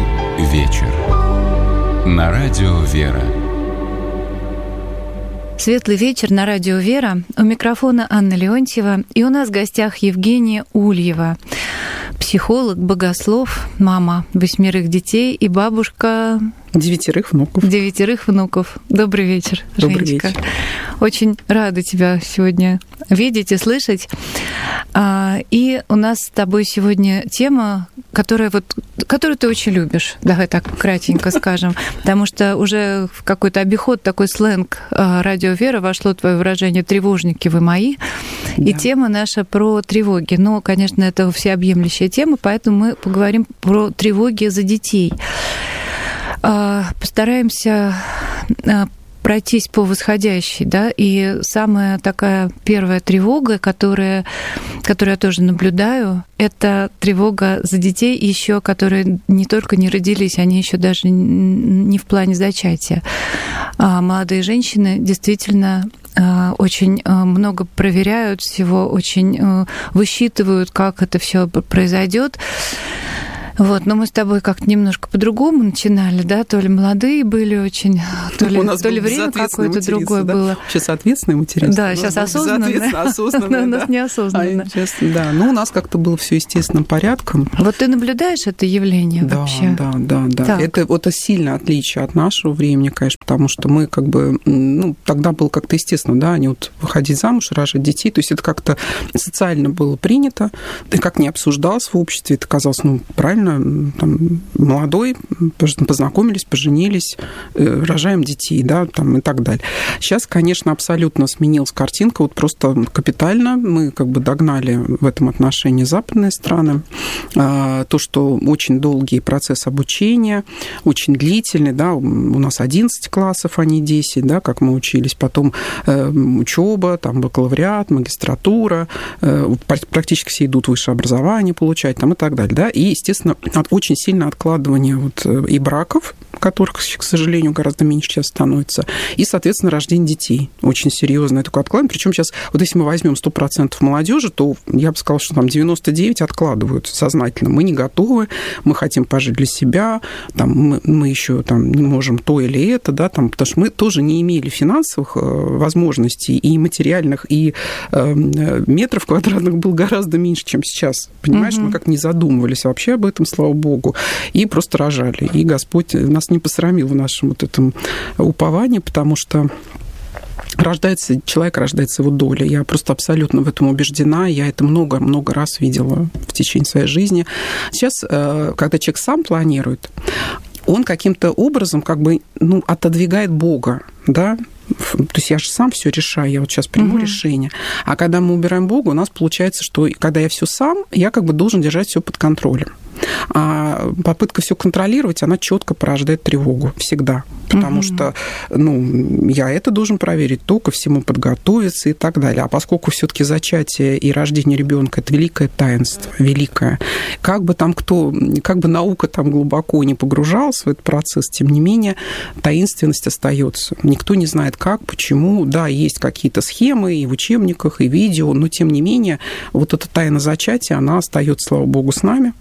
вечер. На радио «Вера». Светлый вечер на радио «Вера». У микрофона Анна Леонтьева. И у нас в гостях Евгения Ульева, психолог, богослов, мама 8 детей и бабушка 9 внуков. 9 внуков. Добрый вечер, Добрый Женечка. вечер. Очень рада тебя сегодня видеть и слышать. И у нас с тобой сегодня тема, которую ты очень любишь. Давай так кратенько скажем. Потому что уже в какой-то обиход, такой сленг радио «Вера» вошло твое выражение «тревожники вы мои». Да. И тема наша про тревоги. Но, конечно, это всеобъемлющая тема, поэтому мы поговорим про тревоги за детей. Постараемся пройтись по восходящей, да, и самая такая первая тревога, которую я тоже наблюдаю, это тревога за детей еще, которые не только не родились, они еще даже не в плане зачатия. Молодые женщины действительно очень много проверяют всего, очень высчитывают, как это все произойдет. Вот, но мы с тобой как-то немножко по-другому начинали, да, то ли молодые были очень, то ли время какое-то другое было. Сейчас ответственное материнство. Да, сейчас осознанное. У нас неосознанно. Да, ну у нас как-то было все естественным порядком. Вот ты наблюдаешь это явление вообще? Да. Это сильное отличие от нашего времени, конечно, потому что мы как бы, тогда было как-то естественно, да, они вот выходить замуж, рожать детей, то есть это как-то социально было принято, и как не обсуждалось в обществе, это казалось, правильно, там, молодой, познакомились, поженились, рожаем детей, да, там, и так далее. Сейчас, конечно, абсолютно сменилась картинка, вот просто капитально. Мы как бы догнали в этом отношении западные страны. То, что очень долгий процесс обучения, очень длительный, да, у нас 11 классов, а не 10, да, как мы учились, потом учеба, там, бакалавриат, магистратура, практически все идут высшее образование получать, там, и так далее, да, и, естественно, очень сильное откладывание вот и браков, которых, к сожалению, гораздо меньше сейчас становится, и, соответственно, рождение детей. Очень серьезное такое откладывание. Причем сейчас, вот если мы возьмем 100% молодежи, то я бы сказала, что там 99 откладывают сознательно. Мы не готовы, мы хотим пожить для себя, там, мы еще там, не можем то или это, да, там, потому что мы тоже не имели финансовых возможностей и материальных, и метров квадратных было гораздо меньше, чем сейчас. Понимаешь, мы как не задумывались вообще об этом, слава богу, и просто рожали. И Господь нас не посрамил в нашем вот этом уповании, потому что человек рождается его доля. Я просто абсолютно в этом убеждена. Я это много-много раз видела в течение своей жизни. Сейчас, когда человек сам планирует, он каким-то образом как бы отодвигает Бога, да? То есть я же сам все решаю, я вот сейчас приму решение. А когда мы убираем Бога, у нас получается, что когда я все сам, я как бы должен держать все под контролем. А попытка все контролировать, она четко порождает тревогу всегда. Потому что, я это должен проверить, то ко всему подготовиться и так далее. А поскольку все-таки зачатие и рождение ребенка это великое таинство, великое. Как бы наука там глубоко не погружалась в этот процесс, тем не менее, таинственность остается. Никто не знает, как, почему. Да, есть какие-то схемы и в учебниках, и видео, но тем не менее, вот эта тайна зачатия, она остается, слава богу, с нами.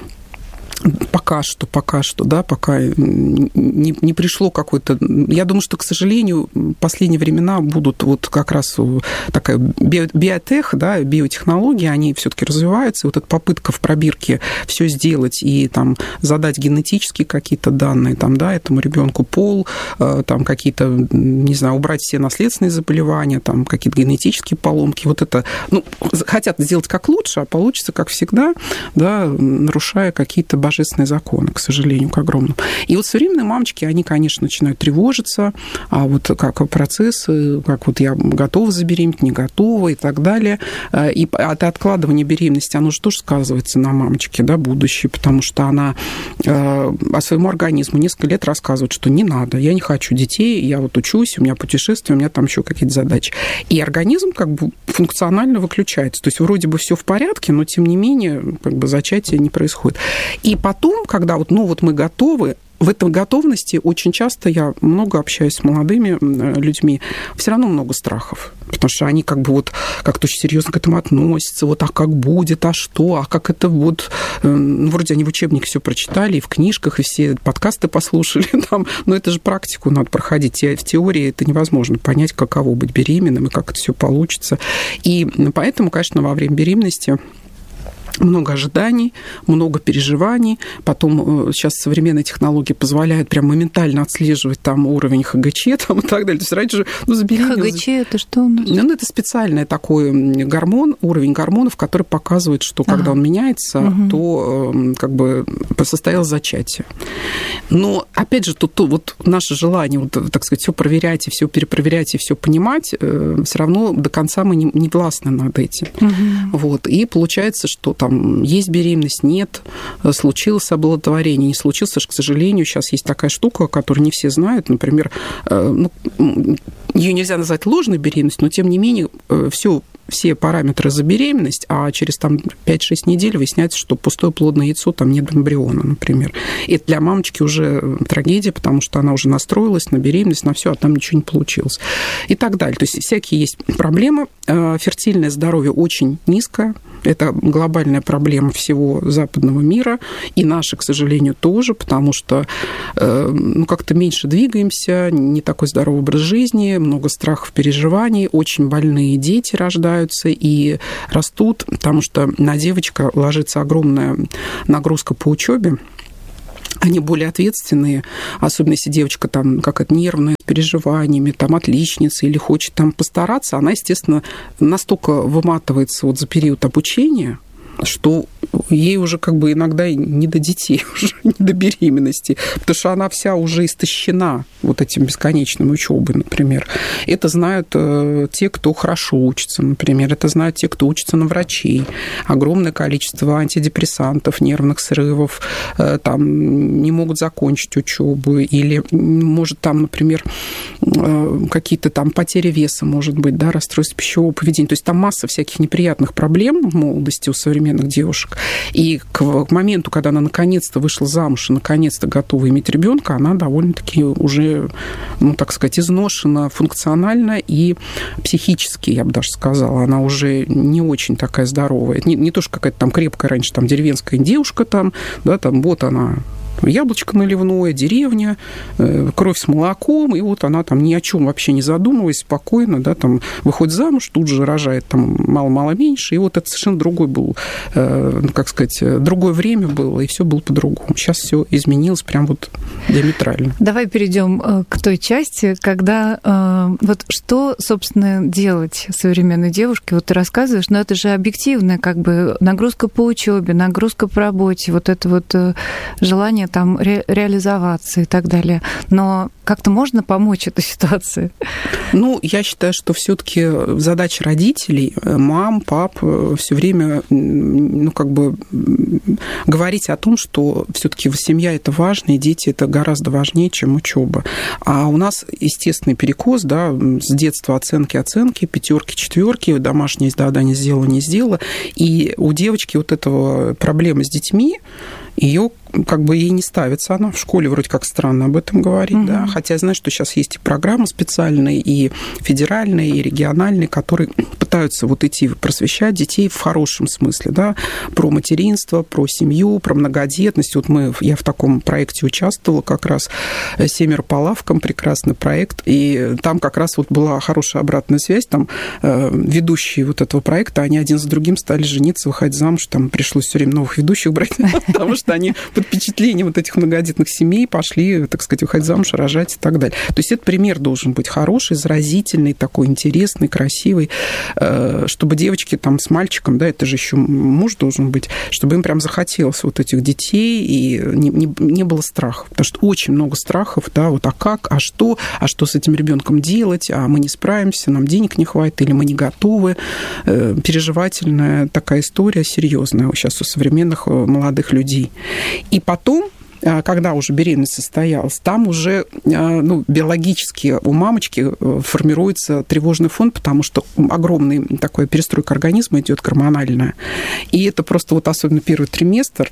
Пока что, да, пока не пришло какой-то... Я думаю, что, к сожалению, в последние времена будут вот как раз такая биотех, да, биотехнологии, они все-таки развиваются, и вот эта попытка в пробирке все сделать и там задать генетические какие-то данные, там, да, этому ребенку пол, там какие-то, не знаю, убрать все наследственные заболевания, там какие-то генетические поломки, вот это, хотят сделать как лучше, а получится как всегда, да, нарушая какие-то божественные законы, к сожалению, к огромному. И вот современные мамочки, они, конечно, начинают тревожиться, а вот как процесс, как вот я готова забеременеть, не готова и так далее. И это откладывание беременности, оно же тоже сказывается на мамочке, да, будущее, потому что она о своем организму несколько лет рассказывает, что не надо, я не хочу детей, я вот учусь, у меня путешествия, у меня там еще какие-то задачи. И организм как бы функционально выключается. То есть вроде бы все в порядке, но тем не менее как бы зачатие не происходит. И потом, когда мы готовы, в этой готовности очень часто я много общаюсь с молодыми людьми, все равно много страхов, потому что они как бы вот как-то очень серьезно к этому относятся, вот, а как будет, а что, а как это вот, ну, вроде они в учебнике все прочитали, и в книжках, и все подкасты послушали там, но это же практику надо проходить, в теории это невозможно понять, каково быть беременным и как это все получится, и поэтому, конечно, во время беременности много ожиданий, много переживаний. Потом сейчас современные технологии позволяют прям моментально отслеживать там уровень ХГЧ там, и так далее. То есть раньше же забеременела. ХГЧ это что у нас? Ну, это специальный такой гормон, уровень гормонов, который показывает, что когда он меняется, то как бы состоялось зачатие. Но, опять же, тут вот наше желание, вот, так сказать, все проверять и все перепроверять и все понимать, все равно до конца мы не властны над этим. Вот. И получается, что там есть беременность, нет, случилось оплодотворение, не случилось, к сожалению, сейчас есть такая штука, которую не все знают, например, ну, ее нельзя назвать ложной беременностью, но тем не менее все параметры за беременность, а через там 5-6 недель выясняется, что пустое плодное яйцо, там нет эмбриона, например. И это для мамочки уже трагедия, потому что она уже настроилась на беременность, на все, а там ничего не получилось. И так далее. То есть всякие есть проблемы. Фертильное здоровье очень низкое. Это глобальная проблема всего западного мира, и наша, к сожалению, тоже, потому что ну, как-то меньше двигаемся, не такой здоровый образ жизни, много страхов, переживаний, очень больные дети рождаются и растут, потому что на девочку ложится огромная нагрузка по учебе. Они более ответственные, особенно если девочка там какая-то нервная, с переживаниями, там отличница или хочет там постараться, она, естественно, настолько выматывается вот за период обучения, что ей уже как бы иногда не до детей, уже не до беременности, потому что она вся уже истощена вот этим бесконечным учебой, например. Это знают те, кто хорошо учится, например, это знают те, кто учится на врачей. Огромное количество антидепрессантов, нервных срывов, там не могут закончить учебу, или может там, например, какие-то там потери веса, может быть, да, расстройство пищевого поведения. То есть там масса всяких неприятных проблем в молодости у современных девушек. И к моменту, когда она наконец-то вышла замуж и наконец-то готова иметь ребенка, она довольно-таки уже, ну, так сказать, изношена функционально и психически, я бы даже сказала. Она уже не очень такая здоровая. Не то, что какая-то там крепкая раньше там деревенская девушка там, да, там вот она, яблочко наливное, деревня, кровь с молоком, и вот она там ни о чем вообще не задумываясь, спокойно, да, там выходит замуж, тут же рожает там мало-мало меньше, и вот это совершенно другой был, как сказать, другое время было, и все было по-другому. Сейчас все изменилось прям вот диаметрально. Давай перейдем к той части, когда вот что, собственно, делать современной девушке, вот ты рассказываешь, но это же объективная как бы нагрузка по учебе, нагрузка по работе, вот это вот желание там реализоваться и так далее. Но как-то можно помочь этой ситуации? Ну, я считаю, что все-таки задача родителей, мам, пап, все время, ну, как бы говорить о том, что все-таки семья это важно, и дети это гораздо важнее, чем учеба. А у нас естественный перекос, да, с детства оценки, пятерки, четверки, домашнее задание сделала, не сделала. И у девочки вот этого проблемы с детьми, ее как бы ей не ставится. Она в школе вроде как странно об этом говорит, да. Хотя я знаю, что сейчас есть и программы специальные, и федеральные, и региональные, которые пытаются вот идти просвещать детей в хорошем смысле, да, про материнство, про семью, про многодетность. Вот я в таком проекте участвовала как раз, «Семеро по лавкам», прекрасный проект, и там как раз вот была хорошая обратная связь, там ведущие вот этого проекта, они один за другим стали жениться, выходить замуж, там пришлось все время новых ведущих брать, потому что они под впечатлением вот этих многодетных семей пошли, так сказать, выходить замуж, рожать и так далее. То есть этот пример должен быть хороший, заразительный, такой интересный, красивый, чтобы девочки там с мальчиком, да, это же еще муж должен быть, чтобы им прям захотелось вот этих детей, и не было страхов. Потому что очень много страхов, да, вот а как, а что с этим ребенком делать, а мы не справимся, нам денег не хватит, или мы не готовы. Переживательная такая история, серьезная сейчас у современных молодых людей. И потом когда уже беременность состоялась, там уже биологически у мамочки формируется тревожный фон, потому что огромный такой перестройка организма идет гормональная. И это просто вот особенно первый триместр,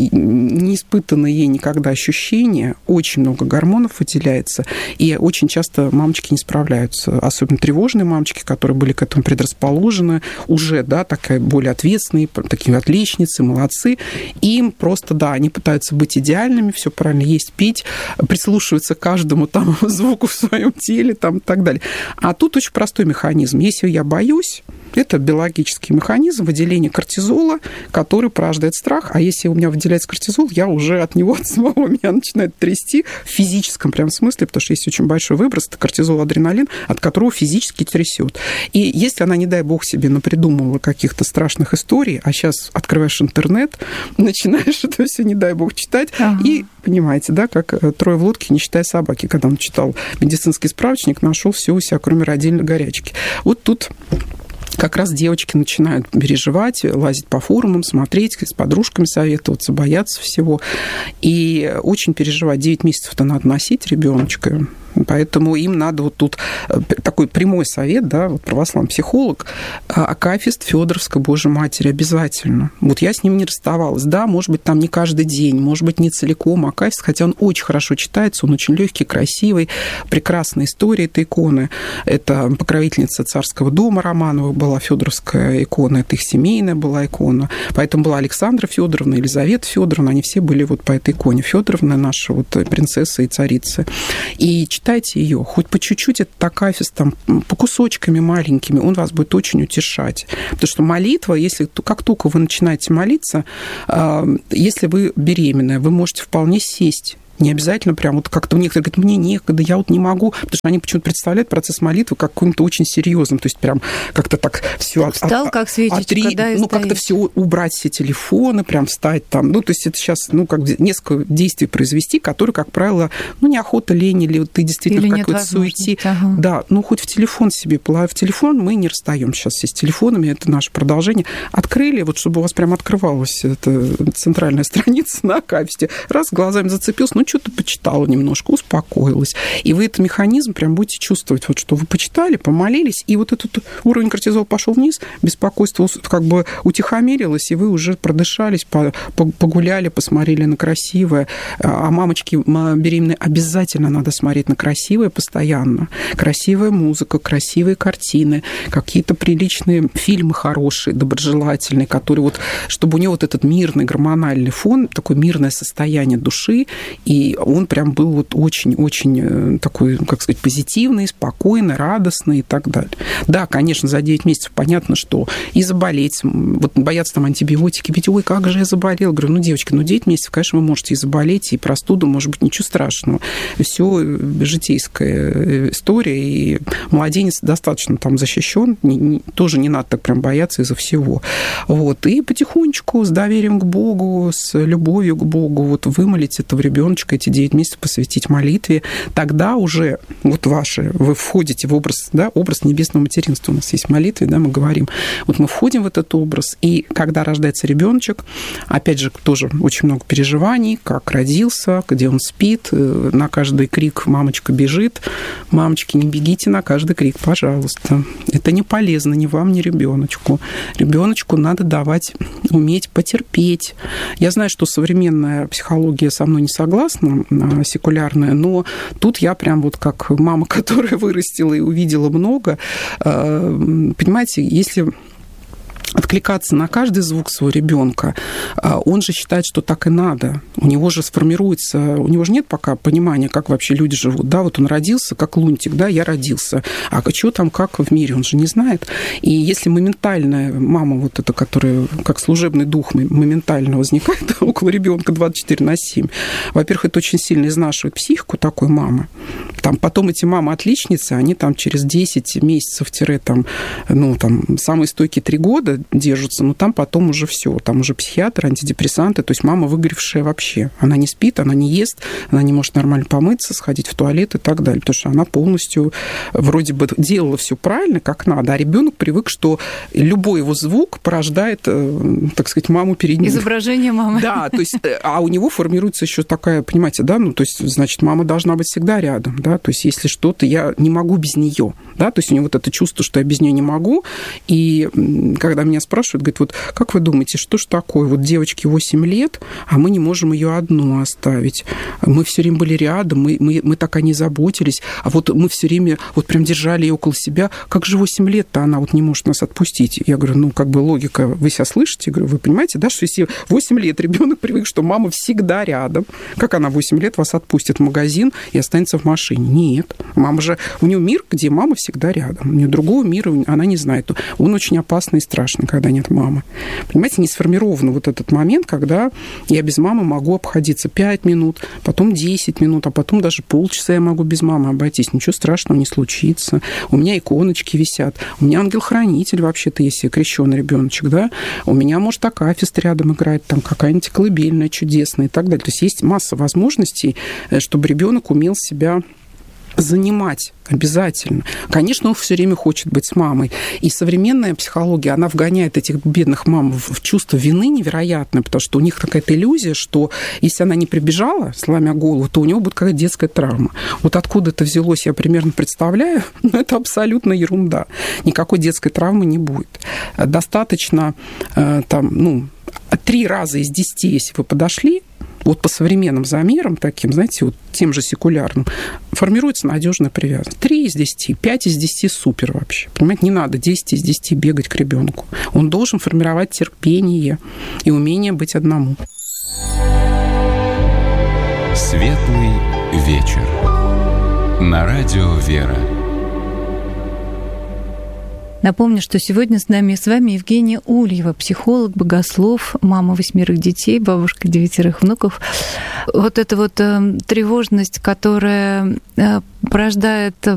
не испытанное ей никогда ощущение, очень много гормонов выделяется, и очень часто мамочки не справляются, особенно тревожные мамочки, которые были к этому предрасположены, уже, да, такая более ответственные, такие отличницы, молодцы, им просто, да, они пытаются быть идеальными, все правильно есть, пить, прислушиваться к каждому там звуку в своем теле, там, и так далее. А тут очень простой механизм. Если я боюсь, это биологический механизм выделения кортизола, который порождает страх. А если у меня выделяется кортизол, я уже от него, от самого меня начинает трясти в физическом прям смысле, потому что есть очень большой выброс, это кортизол, адреналин, от которого физически трясет. И если она, не дай бог, себе напридумывала каких-то страшных историй, а сейчас открываешь интернет, начинаешь это все, не дай бог, читать, и понимаете, да, как трое в лодке, не считая собаки. Когда он читал медицинский справочник, нашел все у себя, кроме родильной горячки. Вот тут как раз девочки начинают переживать, лазить по форумам, смотреть, с подружками советоваться, бояться всего. И очень переживать. 9 месяцев-то надо носить ребеночка. Поэтому им надо вот тут такой прямой совет, да, вот православный психолог, акафист Фёдоровской Божьей Матери обязательно. Вот я с ним не расставалась. Да, может быть, там не каждый день, может быть, не целиком акафист, хотя он очень хорошо читается, он очень легкий, красивый, прекрасная история этой иконы. Это покровительница царского дома Романовых была Фёдоровская икона, это их семейная была икона. Поэтому была Александра Фёдоровна, Елизавета Фёдоровна, они все были вот по этой иконе. Фёдоровна наша вот принцесса и царица. И читайте ее, хоть по чуть-чуть этот акафист, там, по кусочками маленькими, он вас будет очень утешать. Потому что молитва, если как только вы начинаете молиться, если вы беременная, вы можете вполне сесть. Не обязательно прям вот как-то некоторые говорят, мне некогда, я вот не могу, потому что они почему-то представляют процесс молитвы как каким-то очень серьезным, то есть прям как-то так все встал как свечечка, да, и как-то все убрать, все телефоны, прям встать там, то есть это сейчас, как несколько действий произвести, которые, как правило, неохота, лень, или ты действительно или в какой-то суете. Ага. Да, хоть в телефон себе, в телефон мы не расстаем сейчас все с телефонами, это наше продолжение. Открыли, вот чтобы у вас прям открывалась эта центральная страница на акафисте, раз глазами зацепился, что-то почитала немножко, успокоилась. И вы этот механизм прям будете чувствовать, вот что вы почитали, помолились, и вот этот уровень кортизола пошел вниз, беспокойство как бы утихомирилось, и вы уже продышались, погуляли, посмотрели на красивое. А мамочки беременные обязательно надо смотреть на красивое постоянно. Красивая музыка, красивые картины, какие-то приличные фильмы хорошие, доброжелательные, которые вот, чтобы у нее вот этот мирный гормональный фон, такое мирное состояние души, и он прям был вот очень-очень такой, как сказать, позитивный, спокойный, радостный и так далее. Да, конечно, за 9 месяцев понятно, что и заболеть, вот боятся там антибиотики, ведь, ой, как же я заболел. Говорю, девочки, 9 месяцев, конечно, вы можете и заболеть, и простуда, может быть, ничего страшного. Все житейская история, и младенец достаточно там защищен, тоже не надо так прям бояться из-за всего. Вот. И потихонечку, с доверием к Богу, с любовью к Богу, вот вымолить это в ребеночка, эти 9 месяцев посвятить молитве, тогда уже вот вы входите в образ, да, образ небесного материнства. У нас есть молитвы, да, мы говорим. Вот мы входим в этот образ, и когда рождается ребеночек, опять же, тоже очень много переживаний, как родился, где он спит, на каждый крик мамочка бежит. Мамочки, не бегите на каждый крик, пожалуйста. Это не полезно ни вам, ни ребеночку. Ребеночку надо давать, уметь потерпеть. Я знаю, что современная психология со мной не согласна, секулярная, но тут я прям вот как мама, которая вырастила и увидела много, понимаете, если откликаться на каждый звук своего ребенка, он же считает, что так и надо. У него же сформируется, у него же нет пока понимания, как вообще люди живут. Да, вот он родился, как лунтик, да, я родился. А что там, как в мире, он же не знает. И если моментальная мама, вот эта, которая как служебный дух моментально возникает около ребенка 24/7, во-первых, это очень сильно изнашивает психику такой мамы. Там потом эти мамы-отличницы, они там через 10 месяцев, самые стойкие 3 года, как-то держатся, но там потом уже все, там уже психиатр, антидепрессанты, то есть мама выгоревшая вообще. Она не спит, она не ест, она не может нормально помыться, сходить в туалет и так далее, потому что она полностью вроде бы делала все правильно, как надо, а ребенок привык, что любой его звук порождает, так сказать, маму перед ним. Изображение мамы. Да, то есть, а у него формируется еще такая, понимаете, да, ну, то есть, значит, мама должна быть всегда рядом, да, то есть, если что-то, я не могу без нее, да, то есть, у него вот это чувство, что я без нее не могу, и когда меня спрашивают, говорят, вот как вы думаете, что ж такое, вот девочке 8 лет, а мы не можем ее одну оставить, мы все время были рядом, мы так о ней заботились, а вот мы все время вот прям держали ее около себя, как же 8 лет-то она вот не может нас отпустить? Я говорю, ну, как бы логика, вы себя слышите? Я говорю, вы понимаете, да, что если 8 лет ребенок привык, что мама всегда рядом, как она 8 лет вас отпустит в магазин и останется в машине? Нет. Мама же, у нее мир, где мама всегда рядом. У нее другого мира она не знает. Он очень опасный и страшный, когда нет мамы. Понимаете, не сформирован вот этот момент, когда я без мамы могу обходиться 5 минут, потом 10 минут, а потом даже полчаса я могу без мамы обойтись. Ничего страшного не случится. У меня иконочки висят. У меня ангел-хранитель вообще-то, если крещеный ребеночек, да. У меня, может, акафист рядом играет, там какая-нибудь колыбельная чудесная и так далее. То есть есть масса возможностей, чтобы ребенок умел себя занимать обязательно. Конечно, он все время хочет быть с мамой. И современная психология, она вгоняет этих бедных мам в чувство вины невероятное, потому что у них какая-то иллюзия, что если она не прибежала, сломя голову, то у него будет какая-то детская травма. Вот откуда это взялось, я примерно представляю, но это абсолютно ерунда. Никакой детской травмы не будет. Достаточно 3 раза из 10, если вы подошли, вот по современным замерам таким, знаете, вот тем же секулярным, формируется надежная привязанность. 3 из 10, 5 из 10 супер вообще. Понимаете, не надо 10 из 10 бегать к ребенку. Он должен формировать терпение и умение быть одному. Светлый вечер. На радио «Вера». Напомню, что сегодня с вами Евгения Ульева, психолог, богослов, мама 8 детей, бабушка 9 внуков. Вот эта вот тревожность, которая порождает